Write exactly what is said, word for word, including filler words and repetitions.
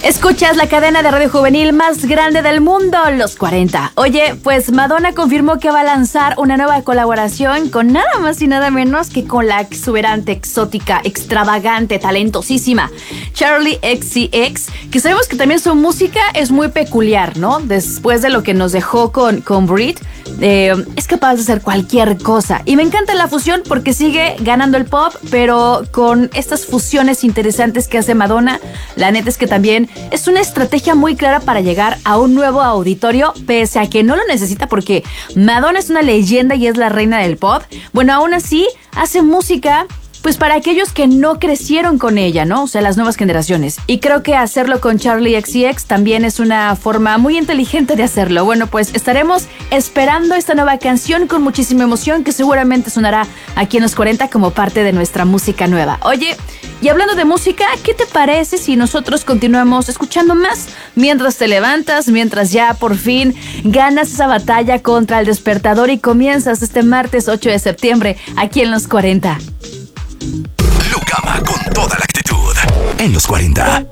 Escuchas la cadena de radio juvenil más grande del mundo, Los cuarenta. Oye, pues Madonna confirmó que va a lanzar una nueva colaboración con nada más y nada menos que con la exuberante, exótica, extravagante, talentosísima Charli X C X, que sabemos que también su música es muy peculiar, ¿no? Después de lo que nos dejó con, con Brit, eh, es capaz de hacer cualquier cosa. Y me encanta la fusión porque sigue ganando el pop, pero con estas fusiones interesantes que hace Madonna, la neta es que también es una estrategia muy clara para llegar a un nuevo auditorio, pese a que no lo necesita porque Madonna es una leyenda y es la reina del pop. Bueno, aún así hace música pues para aquellos que no crecieron con ella, ¿no? O sea, las nuevas generaciones. Y creo que hacerlo con Charli X C X también es una forma muy inteligente de hacerlo. Bueno, pues estaremos esperando esta nueva canción con muchísima emoción que seguramente sonará aquí en Los cuarenta como parte de nuestra música nueva. Oye, y hablando de música, ¿qué te parece si nosotros continuamos escuchando más mientras te levantas, mientras ya por fin ganas esa batalla contra el despertador y comienzas este martes ocho de septiembre aquí en Los cuarenta? Lucama con toda la actitud en Los cuarenta.